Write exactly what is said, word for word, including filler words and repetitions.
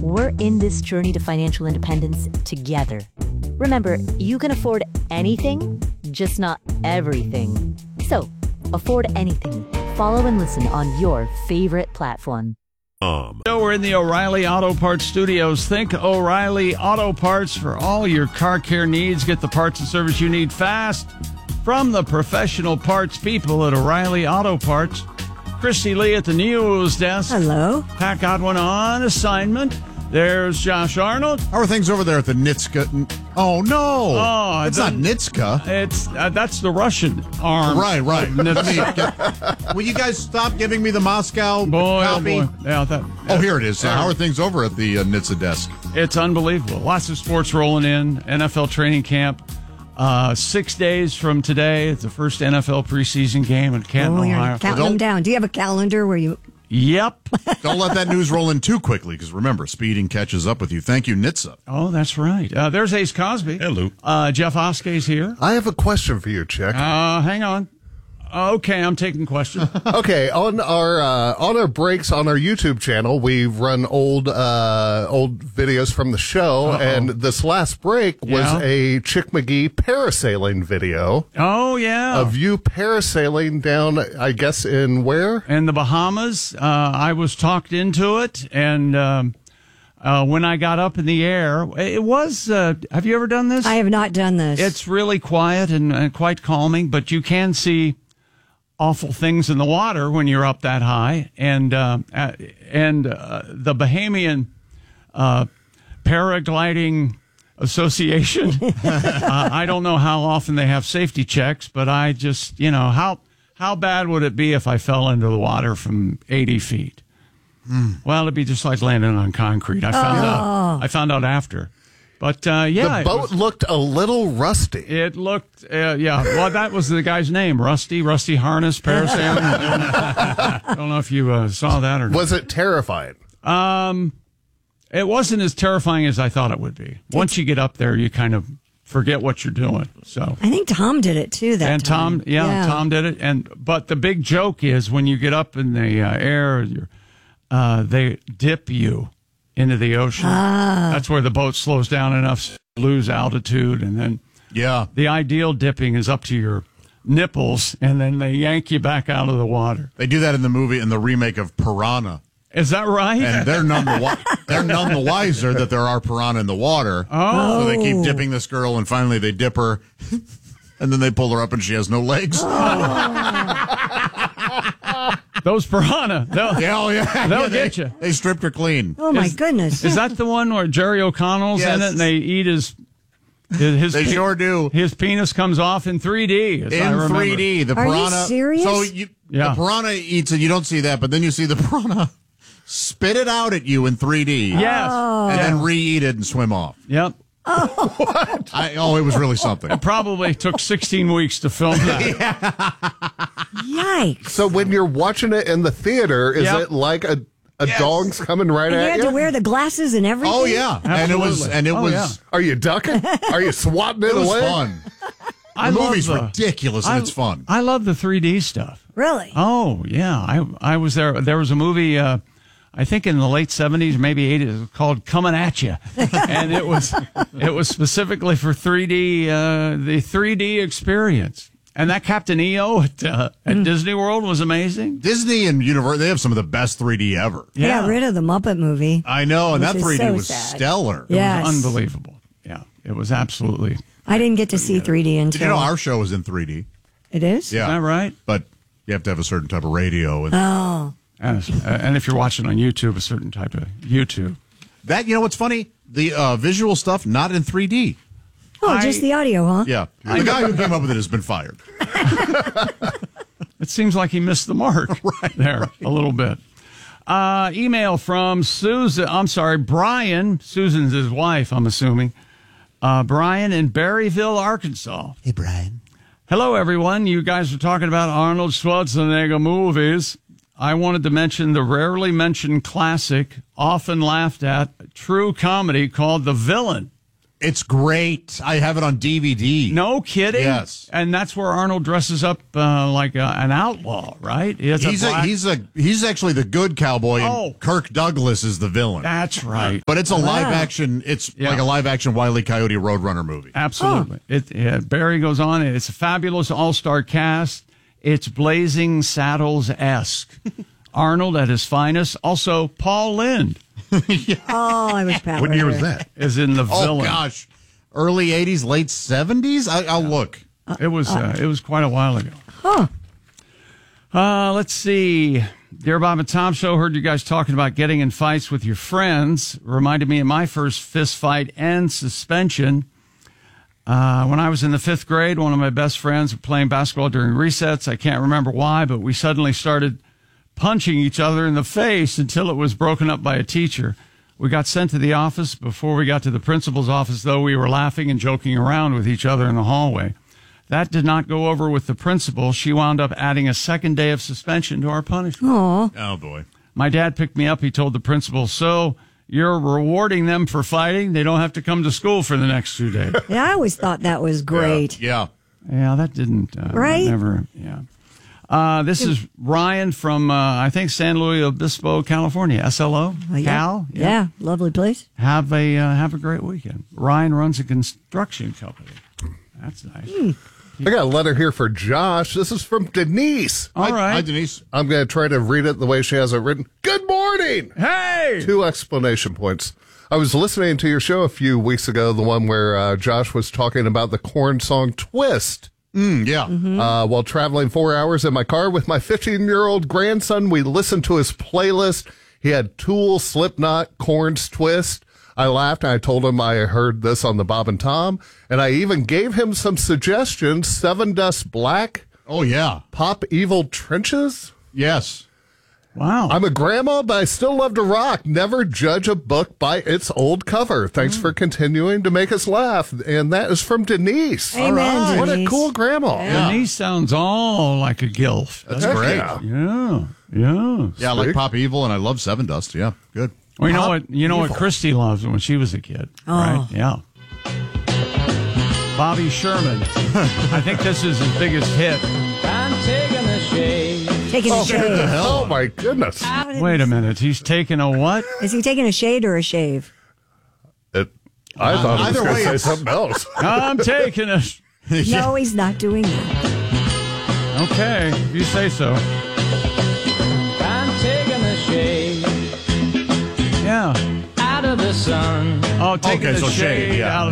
we're in this journey to financial independence together. Remember, you can afford anything, just not everything. So, afford anything. Follow and listen on your favorite platform. Um. So we're in the O'Reilly Auto Parts Studios. Think O'Reilly Auto Parts for all your car care needs. Get the parts and service you need fast from the professional parts people at O'Reilly Auto Parts. Christy Lee at the news desk. Hello. Pat Godwin on assignment. There's Josh Arnold. How are things over there at the Nitska? Oh, no. Oh, it's the, not Nitska. It's uh, That's the Russian arm. Right, right. Let me get, will you guys stop giving me the Moscow boy, copy? Oh, boy. Yeah, that, oh, here it is. So how are things over at the uh, Nitsa desk? It's unbelievable. Lots of sports rolling in. N F L training camp. Uh, six days from today, it's the first N F L preseason game in Canton, oh, you're Ohio. counting well, them down. Do you have a calendar where you... Yep. Don't let that news roll in too quickly, because remember, speeding catches up with you. Thank you, Nitsa. Oh, that's right. Uh, there's Ace Cosby. Hello. Uh, Jeff Oskey's here. I have a question for you, Chick. Uh, hang on. Okay, I'm taking questions. Okay, on our uh, on our breaks on our YouTube channel, we run old uh, old videos from the show, Uh-oh. and this last break was yeah. a Chick McGee parasailing video. Oh, yeah. Of you parasailing down, I guess, in where? In the Bahamas. Uh, I was talked into it, and um, uh, when I got up in the air, it was, uh, have you ever done this? I have not done this. It's really quiet and, and quite calming, but you can see awful things in the water when you're up that high, and uh, and uh, the Bahamian uh, Paragliding Association. uh, I don't know how often they have safety checks, but I just, you know, how how bad would it be if I fell into the water from eighty feet? Mm. Well, it'd be just like landing on concrete. I found oh. out. I found out after. But, uh, yeah. The boat was, looked a little rusty. It looked, uh, yeah. Well, that was the guy's name, Rusty, Rusty Harness, parasailing. I don't know if you uh, saw that or not. Was it terrifying? Um, it wasn't as terrifying as I thought it would be. Once you get up there, you kind of forget what you're doing. So I think Tom did it, too, that and time. Tom, yeah, yeah, Tom did it. And But the big joke is when you get up in the uh, air, you're, uh, they dip you into the ocean. Ah. That's where the boat slows down enough to lose altitude, and then yeah, the ideal dipping is up to your nipples, and then they yank you back out of the water. They do that in the movie, in the remake of Piranha. Is that right? And they're none the wi- they're none the wiser that there are piranha in the water. Oh, so they keep dipping this girl, and finally they dip her, and then they pull her up, and she has no legs. Oh. Those piranha, they'll, yeah, oh, yeah. they'll yeah, get they, you. They stripped her clean. Oh, my is, goodness. Is that the one where Jerry O'Connell's yes. in it and they eat his... his, his they pe- sure do. His penis comes off in three D. As in I remember. three D. The Are piranha. you serious? So you, yeah. the piranha eats it. You don't see that, but then you see the piranha spit it out at you in three D. Yes. Oh. And then re-eat it and swim off. Yep. Oh, what? I, oh, it was really something. It probably took sixteen weeks to film that. yeah. Yikes. So when you're watching it in the theater, is Yep. it like a, a Yes. dog's coming right And you at had you? to wear the glasses and everything? Oh, yeah. And it was, and it Oh, was, yeah. Are you ducking? Are you swatting it, it was away? fun. I The love movie's the- ridiculous, and I- it's fun. I love the three D stuff. Really? Oh, yeah. I I was there. There was a movie, uh, I think in the late seventies, maybe eighties, called Coming at You. And it was it was specifically for three D, uh, the three D experience. And that Captain E O at, uh, at mm. Disney World was amazing. Disney and Universal, they have some of the best three D ever. They got rid of the Muppet movie. I know, and Which that is three D so was sad. stellar. Yes. It was unbelievable. Yeah, it was absolutely. I didn't get to see three D until... Did you know our show is in three D? It is? Yeah. Is that right? But you have to have a certain type of radio. And Oh. And, uh, and if you're watching on YouTube, a certain type of YouTube. that, you know what's funny? The uh, visual stuff, not in three D. Oh, I- just the audio, huh? Yeah. The guy who came up with it has been fired. It seems like he missed the mark right there a little bit. Uh, email from Susan. I'm sorry, Brian. Susan's his wife, I'm assuming. Uh, Brian in Berryville, Arkansas. Hey, Brian. Hello, everyone. You guys are talking about Arnold Schwarzenegger movies. I wanted to mention the rarely mentioned classic, often laughed at, true comedy called The Villain. It's great. I have it on D V D. No kidding. Yes. And that's where Arnold dresses up uh, like a, an outlaw, right? He has He's a, a, black- he's a he's actually the good cowboy, and Oh. Kirk Douglas is the villain. That's right. But it's a live action. It's Yeah. like a live action Wile E. Coyote Roadrunner movie. Absolutely. It, yeah, Barry goes on. And it's a fabulous all-star cast. It's Blazing Saddles-esque. Arnold at his finest. Also, Paul Lynde Oh, I was Pat What year was Ritter. that? is in the Oh villain. gosh, early eighties, late seventies. I'll look. It was uh, it was quite a while ago. Huh. Uh, let's see. Dear Bob and Tom Show, heard you guys talking about getting in fights with your friends. Reminded me of my first fist fight and suspension. Uh, when I was in the fifth grade, one of my best friends was playing basketball during resets. I can't remember why, but we suddenly started punching each other in the face until it was broken up by a teacher. We got sent to the office. Before we got to the principal's office, though, we were laughing and joking around with each other in the hallway. That did not go over with the principal. She wound up adding a second day of suspension to our punishment. Aw. Oh boy. My dad picked me up. He told the principal, so you're rewarding them for fighting? They don't have to come to school for the next two days. Yeah, I always thought that was great. Yeah. Yeah, that didn't. Uh, Right? Never, yeah. Uh, this is Ryan from, uh, I think, San Luis Obispo, California. S L O? Oh, yeah. Cal? Yeah. lovely place. Have a uh, have a great weekend. Ryan runs a construction company. That's nice. I got a letter here for Josh. This is from Denise. All Hi, right. Hi, Denise. I'm going to try to read it the way she has it written. Good morning. Hey! Two explanation points. I was listening to your show a few weeks ago, the one where uh, Josh was talking about the Korn song Twist. Mm, yeah. Uh, while traveling four hours in my car with my fifteen-year-old grandson, we listened to his playlist. He had Tool, Slipknot, Korn's Twist. I laughed and I told him I heard this on the Bob and Tom, and I even gave him some suggestions. Seven Dust Black, Oh yeah. Pop Evil Trenches. Yes. Wow. I'm a grandma, but I still love to rock. Never judge a book by its old cover. Thanks for continuing to make us laugh. And that is from Denise. Amen, right. What a Denise. cool grandma. Yeah. Denise sounds all like a gilf. That's Heck great. yeah. Yeah, yeah. Yeah, I like Pop Evil, and I love Seven Dust. Yeah, good. Well, you know Pop what? You know what Evil. Christy loves when she was a kid, right? Yeah. Bobby Sherman. I think this is his biggest hit. I'm taking a shave. Taking a shave. Oh, my goodness. Wait a minute. He's taking a what? Is he taking a shade or a shave? It, I thought he was either going way, to say it's- something else. I'm taking a. No, he's not doing that. Okay, if you say so. I'm taking a shave Yeah. out of the sun. Oh, taking Okay, the so shade shade, yeah. out of